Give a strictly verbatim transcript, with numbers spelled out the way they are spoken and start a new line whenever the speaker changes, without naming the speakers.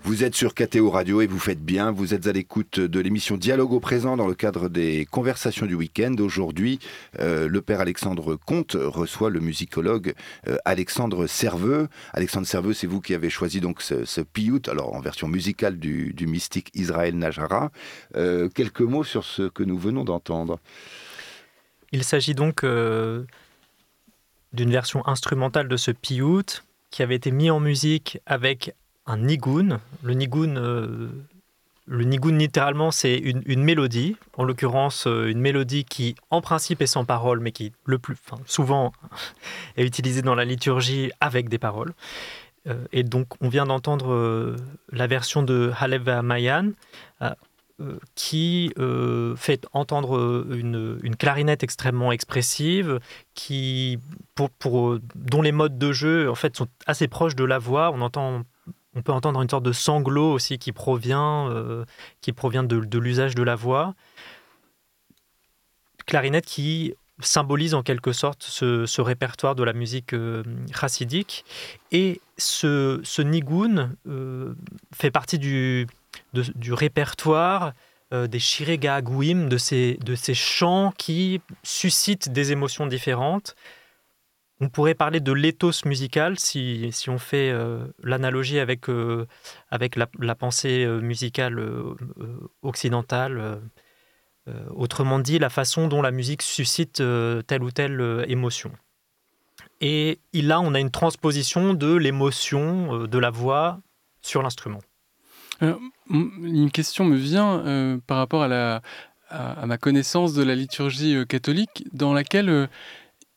Vous êtes sur K T O Radio et vous faites bien. Vous êtes à l'écoute de l'émission Dialogue au présent dans le cadre des conversations du week-end. Aujourd'hui, euh, le père Alexandre Comte reçoit le musicologue euh, Alexandre Serveux. Alexandre Serveux, c'est vous qui avez choisi donc ce, ce piout, alors en version musicale du, du mystique Israël Najara. Euh, quelques mots sur ce que nous venons d'entendre.
Il s'agit donc euh, d'une version instrumentale de ce piout qui avait été mis en musique avec un nigun. Le nigun, euh, le nigun littéralement, c'est une, une mélodie, en l'occurrence euh, une mélodie qui en principe est sans parole, mais qui le plus, enfin, souvent est utilisée dans la liturgie avec des paroles. Euh, et donc on vient d'entendre euh, la version de Halev Mayan, euh, euh, qui euh, fait entendre une, une clarinette extrêmement expressive, qui, pour, pour, dont les modes de jeu en fait, sont assez proches de la voix. On entend On peut entendre une sorte de sanglot aussi qui provient, euh, qui provient de, de l'usage de la voix. Clarinette qui symbolise en quelque sorte ce, ce répertoire de la musique euh, chassidique. Et ce, ce nigun euh, fait partie du, de, du répertoire euh, des shirei ga'aguim, de ces, de ces chants qui suscitent des émotions différentes. On pourrait parler de l'éthos musical si, si on fait euh, l'analogie avec, euh, avec la, la pensée euh, musicale euh, occidentale. Euh, euh, autrement dit, la façon dont la musique suscite euh, telle ou telle euh, émotion. Et là, on a une transposition de l'émotion euh, de la voix sur l'instrument.
Euh, une question me vient euh, par rapport à, la, à, à ma connaissance de la liturgie euh, catholique, dans laquelle... Euh,